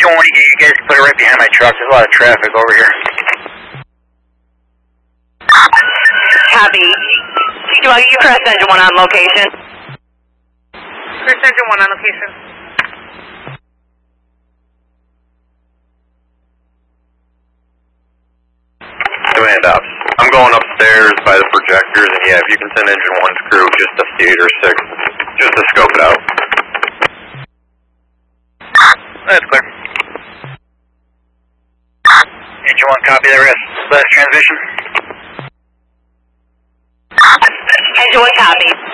Engine 1, you guys can put it right behind my truck. There's a lot of traffic over here. Copy. You press Engine 1 on location. Press Engine 1 on location. Command Ops. I'm going upstairs by the projectors, and yeah, if you can send Engine 1's crew just to Theater 6, just to scope it out. That's clear. Engine 1, copy that last transmission. Engine 1, copy.